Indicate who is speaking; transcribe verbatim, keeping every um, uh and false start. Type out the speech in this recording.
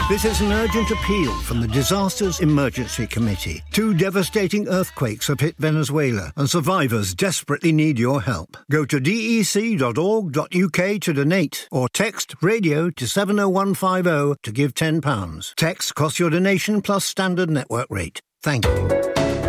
Speaker 1: This is an urgent appeal from the Disasters Emergency Committee. Two devastating earthquakes have hit Venezuela, and survivors desperately need your help. Go to d e c dot org dot u k to donate, or text RADIO to seven oh one five oh to give ten pounds. Text costs your donation plus standard network rate. Thank you.